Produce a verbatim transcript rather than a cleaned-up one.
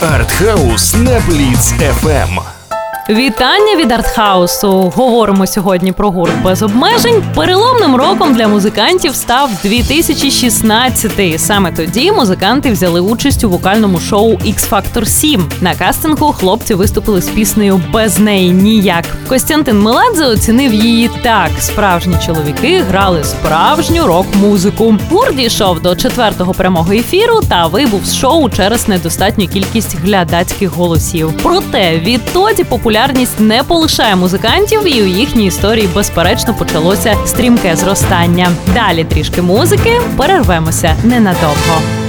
Артхаус на Бліц еф ем. Вітання від Артхаусу! Говоримо сьогодні про гурт «Без обмежень». Переломним роком для музикантів став дві тисячі шістнадцятий. Саме тоді музиканти взяли участь у вокальному шоу Ікс Фактор сім. На кастингу хлопці виступили з піснею «Без неї ніяк». Костянтин Меладзе оцінив її так. Справжні чоловіки грали справжню рок-музику. Гурт дійшов до четвертого прямого ефіру та вибув з шоу через недостатню кількість глядацьких голосів. Проте відтоді популярність Популярність не полишає музикантів, і у їхній історії, безперечно, почалося стрімке зростання. Далі трішки музики, перервемося ненадовго.